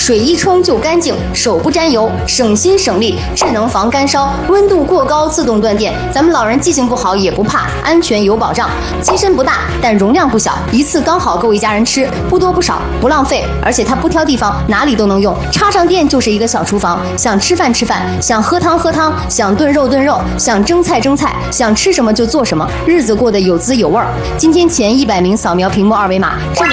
水一冲就干净，手不沾油，省心省力，智能防干烧，温度过高自动断电。咱们老人记性不好也不怕，安全有保障。机身不大，但容量不小，一次刚好够一家人吃，不多不少，不浪费，而且它不挑地方，哪里都能用。插上电就是一个小厨房，想吃饭吃饭，想喝汤喝汤，想炖肉炖肉，想蒸菜蒸菜，想吃什么就做什么，日子过得有滋有味儿。今天前100名扫描屏幕二维码。